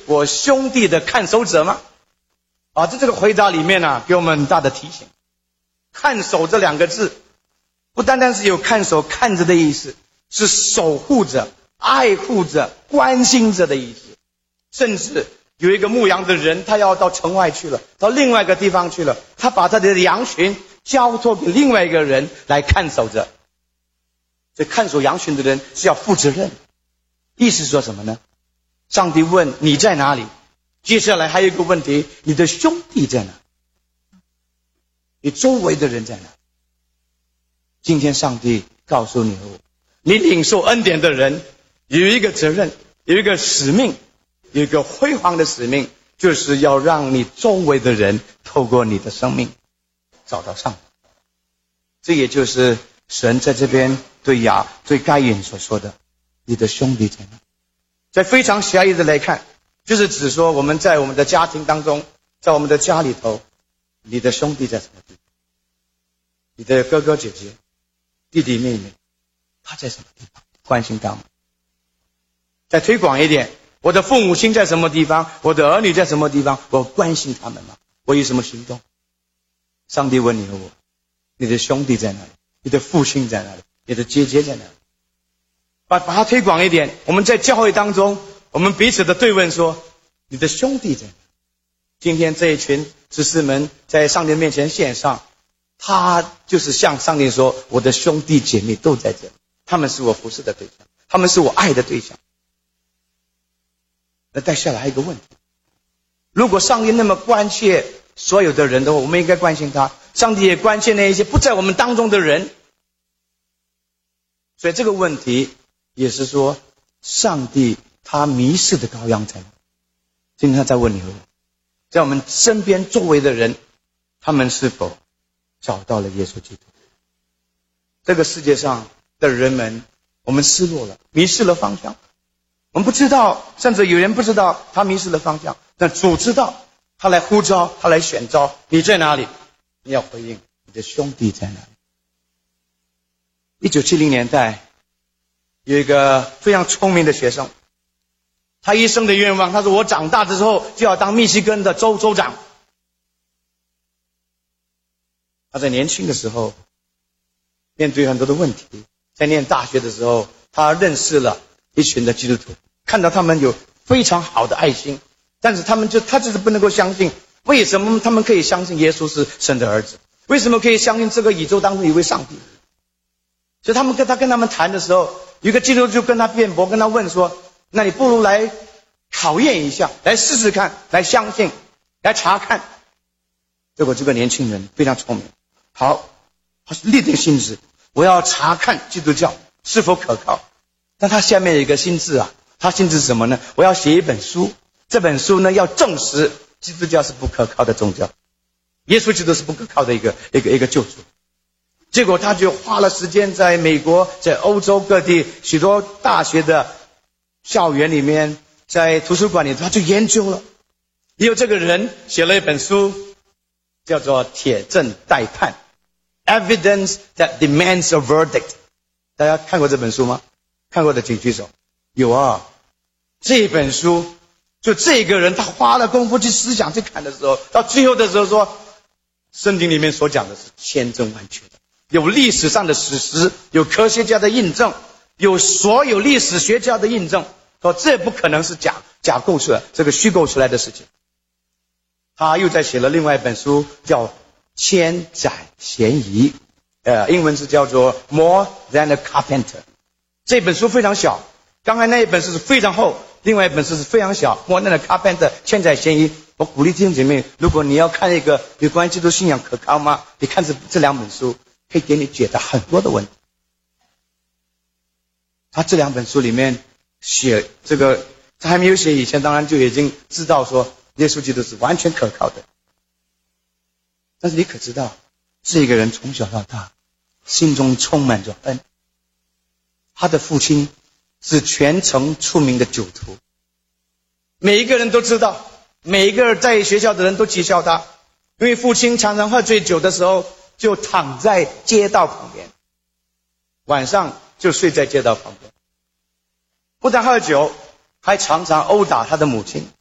我兄弟的看守者吗？在这个回答里面给我们很大的提醒。看守这两个字不单单是有看守看着的意思，是守护着、爱护着、关心着的意思。甚至有一个牧羊的人，他要到城外去了，到另外一个地方去了，他把他的羊群交托给另外一个人来看守着。所以看守羊群的人是要负责任。意思说什么呢？上帝问你在哪里，接下来还有一个问题，你的兄弟在哪？你周围的人在哪？今天上帝告诉你和我，你领受恩典的人有一个责任，有一个使命，有一个辉煌的使命，就是要让你周围的人透过你的生命找到上帝。这也就是神在这边对该隐所说的，你的兄弟在哪？在非常狭义的来看，就是指说我们在我们的家庭当中，在我们的家里头，你的兄弟在什么地方？你的哥哥姐姐、弟弟妹妹，他在什么地方？关心他们。再推广一点，我的父母亲在什么地方？我的儿女在什么地方？我关心他们吗？我有什么行动？上帝问你和我，你的兄弟在哪里？你的父亲在哪里？你的姐姐在哪里？把它推广一点，我们在教会当中，我们彼此的对问说，你的兄弟在哪里？今天这一群执事们在上帝面前献上，他就是向上帝说，我的兄弟姐妹都在这里，他们是我服侍的对象，他们是我爱的对象。那带下来还有一个问题，如果上帝那么关切所有的人的话，我们应该关心他，上帝也关切那一些不在我们当中的人。所以这个问题也是说，上帝他迷失的羔羊在哪？今天他在问你和我，在我们身边周围的人，他们是否找到了耶稣基督？这个世界上的人们，我们失落了，迷失了方向。我们不知道，甚至有人不知道他迷失了方向，但主知道，他来呼召，他来选召，你在哪里？你要回应，你的兄弟在哪里？1970年代有一个非常聪明的学生，他一生的愿望，他说我长大之后就要当密西根的州长。他在年轻的时候面对很多的问题，在念大学的时候，他认识了一群的基督徒，看到他们有非常好的爱心，但是他就是不能够相信，为什么他们可以相信耶稣是神的儿子？为什么可以相信这个宇宙当中有一位上帝？所以跟他们谈的时候，有一个基督徒就跟他辩驳，跟他问说，那你不如来考验一下，来试试看，来相信，来查看。结果这个年轻人非常聪明，好，他立定心志，我要查看基督教是否可靠。但他下面有一个心志他心志是什么呢？我要写一本书，这本书呢要证实基督教是不可靠的宗教，耶稣基督是不可靠的一个救主。结果他就花了时间在美国，在欧洲各地许多大学的校园里面，在图书馆里他就研究了。也有这个人写了一本书，叫做《铁证待判》 Evidence that Demands a Verdict。 大家看过这本书吗？看过的请举手。有这本书就这个人他花了功夫去思想去看的时候，到最后的时候说，圣经里面所讲的是千真万确的，有历史上的史实，有科学家的印证，有所有历史学家的印证，说这不可能是假构出来，这个虚构出来的事情。他又在写了另外一本书，叫《千载嫌疑》，英文是叫做 More Than a Carpenter。 这本书非常小，刚才那一本书是非常厚，另外一本书是非常小， More Than a Carpenter 千载嫌疑。我鼓励弟兄姐妹，如果你要看一个有关基督信仰可靠吗，你看这两本书可以给你解答很多的问题。他这两本书里面写这个，他还没有写以前当然就已经知道说耶稣基督是完全可靠的。但是你可知道，这个人从小到大心中充满着恩，他的父亲是全城出名的酒徒，每一个人都知道，每一个在学校的人都讥笑他，因为父亲常常喝醉酒的时候就躺在街道旁边，晚上就睡在街道旁边，不但喝酒，还常常殴打他的母亲。